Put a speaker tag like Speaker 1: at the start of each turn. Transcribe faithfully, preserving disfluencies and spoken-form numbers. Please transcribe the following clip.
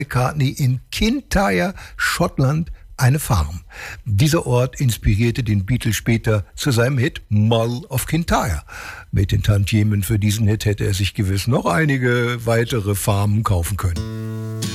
Speaker 1: McCartney in Kintyre, Schottland, eine Farm. Dieser Ort inspirierte den Beatles später zu seinem Hit Mull of Kintyre. Mit den Tantiemen für diesen Hit hätte er sich gewiss noch einige weitere Farmen kaufen können.